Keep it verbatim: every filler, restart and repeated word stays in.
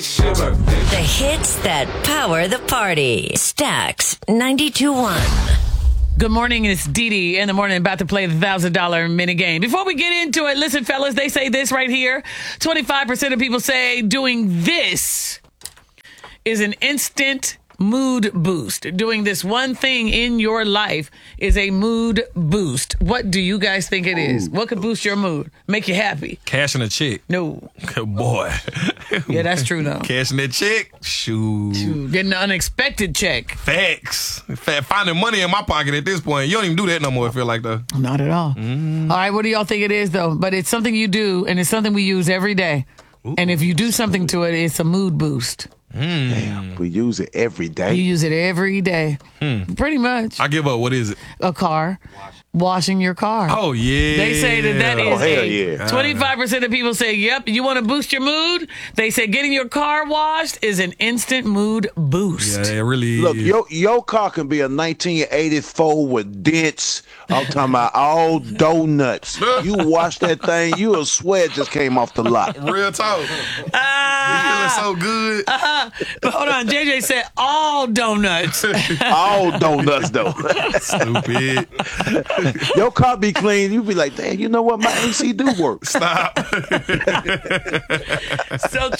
The hits that power the party. Stax ninety-two point one. Good morning, it's Dee Dee in the morning, about to play the one thousand dollars mini game. Before we get into it, listen, fellas, they say this right here. twenty-five percent of people say doing this is an instant mood boost. Doing this one thing in your life is a mood boost. What do you guys think it is? What could boost your mood? Make you happy? Cashing a check. No. Good boy. Yeah, that's true, though. Cashing that check? Shoot. Shoot. Getting an unexpected check. Facts. Finding money in my pocket at this point. You don't even do that no more, I feel like, though. Not at all. Mm. All right, what do y'all think it is, though? But it's something you do, and it's something we use every day. Ooh. And if you do something to it, it's a mood boost. Mm. Damn, we use it every day. You use it every day. Hmm. Pretty much. I give up. What is it? A car. Washing your car. Oh, yeah. They say that that is oh, hell a yeah. twenty-five percent of people say, yep, you want to boost your mood? They say getting your car washed is an instant mood boost. Yeah, it really Look, is. your, your car can be a nineteen eighty-four with dents. I'm talking about all donuts. You wash that thing, you will swear it just came off the lot. Real talk. Ah, feeling so good. Uh-huh. But hold on, J J said all donuts. All donuts, though. Stupid. Your car be clean, you be like, damn, you know what? My A C do work. Stop. So